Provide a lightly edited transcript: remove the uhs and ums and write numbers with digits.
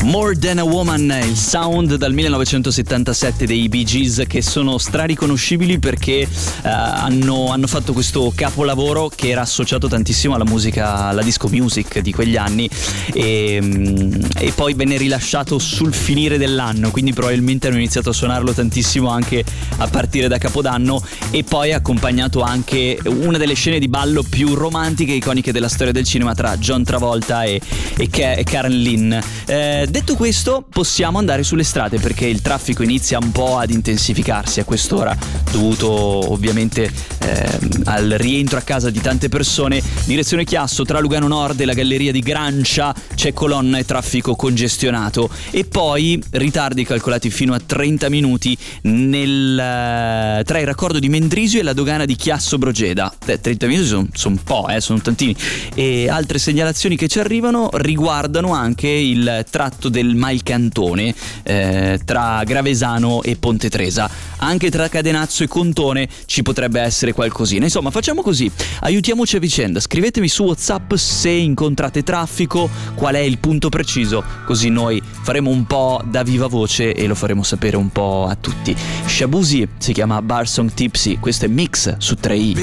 More Than a Woman, il sound dal 1977 dei Bee Gees, che sono strariconoscibili perché hanno fatto questo capolavoro che era associato tantissimo alla musica, alla disco music di quegli anni, e poi venne rilasciato sul finire dell'anno, quindi probabilmente hanno iniziato a suonarlo tantissimo anche a partire da Capodanno, e poi ha accompagnato anche una delle scene di ballo più romantiche e iconiche della storia del cinema tra John Travolta e Karen Lynn. Detto questo, possiamo andare sulle strade perché il traffico inizia un po' ad intensificarsi a quest'ora, dovuto ovviamente al rientro a casa di tante persone. Direzione Chiasso, tra Lugano Nord e la galleria di Grancia c'è colonna e traffico congestionato, e poi ritardi calcolati fino a 30 minuti tra il raccordo di Mendrisio e la dogana di Chiasso Brogeda. 30 minuti sono un po', sono tantini. E altre segnalazioni che ci arrivano riguardano anche il tratto del Mailcantone tra Gravesano e Ponte Tresa. Anche tra Cadenazzo e Contone ci potrebbe essere qualcosina. Insomma, facciamo così, aiutiamoci a vicenda. Scrivetemi su WhatsApp se incontrate traffico, qual è il punto preciso, così noi faremo un po' da viva voce e lo faremo sapere un po' a tutti. Shabuzi si chiama Bar Song Tipsy, questo è Mix su 3i.